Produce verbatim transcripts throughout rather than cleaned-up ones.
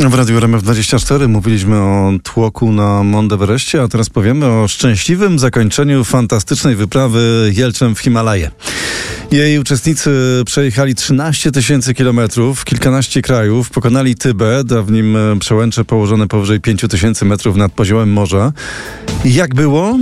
W Radiu R M F dwadzieścia cztery mówiliśmy o tłoku na Mount Everestie, a teraz powiemy o szczęśliwym zakończeniu fantastycznej wyprawy Jelczem w Himalaje. Jej uczestnicy przejechali trzynaście tysięcy kilometrów, kilkanaście krajów, pokonali Tybet, a w nim przełęcze położone powyżej pięć tysięcy metrów nad poziomem morza. Jak było?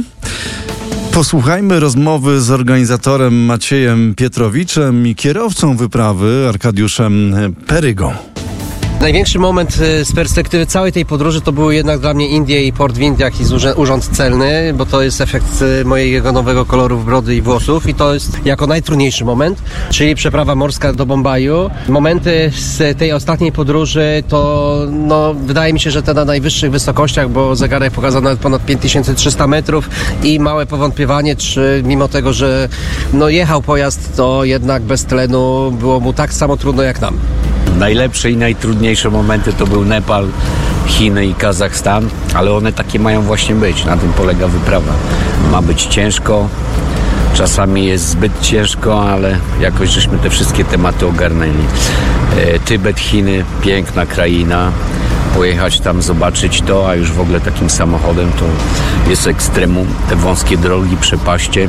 Posłuchajmy rozmowy z organizatorem Maciejem Pietrowiczem i kierowcą wyprawy Arkadiuszem Perygą. Największy moment z perspektywy całej tej podróży to były jednak dla mnie Indie i port w Indiach i urząd celny, bo to jest efekt mojego nowego koloru brody i włosów i to jest jako najtrudniejszy moment, czyli przeprawa morska do Bombaju. Momenty z tej ostatniej podróży to no, wydaje mi się, że te na najwyższych wysokościach, bo zegarek pokazał nawet ponad pięć tysięcy trzysta metrów i małe powątpiewanie, czy mimo tego, że no, jechał pojazd, to jednak bez tlenu było mu tak samo trudno jak nam. Najlepsze i najtrudniejsze momenty to był Nepal, Chiny i Kazachstan, ale one takie mają właśnie być. Na tym polega wyprawa. Ma być ciężko, czasami jest zbyt ciężko, ale jakoś żeśmy te wszystkie tematy ogarnęli. E, Tybet, Chiny, piękna kraina. Pojechać tam, zobaczyć to, a już w ogóle takim samochodem to jest ekstremum. Te wąskie drogi, przepaście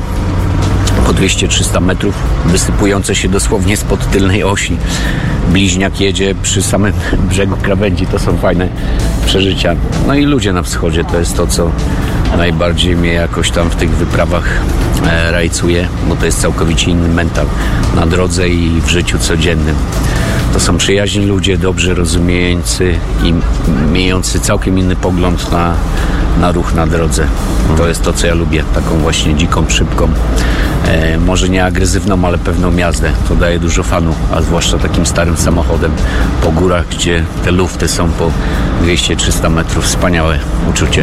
po dwieście trzysta metrów, wysypujące się dosłownie spod tylnej osi. Bliźniak jedzie przy samym brzegu krawędzi, to są fajne przeżycia. No i ludzie na wschodzie, to jest to, co najbardziej mnie jakoś tam w tych wyprawach e, rajcuje, bo to jest całkowicie inny mental na drodze i w życiu codziennym. To są przyjaźni ludzie, dobrze rozumiejący i mający całkiem inny pogląd na, na ruch na drodze. To jest to, co ja lubię, taką właśnie dziką, szybką, e, może nie agresywną, ale pewną jazdę. To daje dużo fanu, a zwłaszcza takim starym samochodem po górach, gdzie te lufty są po dwieście trzysta metrów. Wspaniałe uczucie.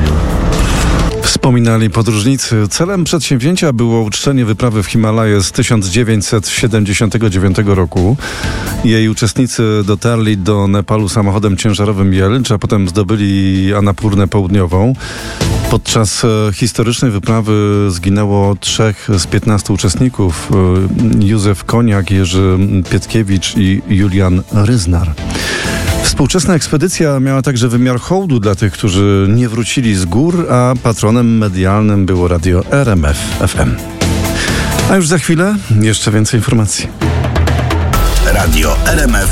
Wspominali podróżnicy. Celem przedsięwzięcia było uczczenie wyprawy w Himalaje z tysiąc dziewięćset siedemdziesiątego dziewiątego roku. Jej uczestnicy dotarli do Nepalu samochodem ciężarowym Jelcz, a potem zdobyli Annapurnę Południową. Podczas historycznej wyprawy zginęło trzech z piętnastu uczestników. Józef Koniak, Jerzy Pietkiewicz i Julian Ryznar. Współczesna ekspedycja miała także wymiar hołdu dla tych, którzy nie wrócili z gór, a patronem medialnym było radio R M F F M. A już za chwilę jeszcze więcej informacji. Radio R M F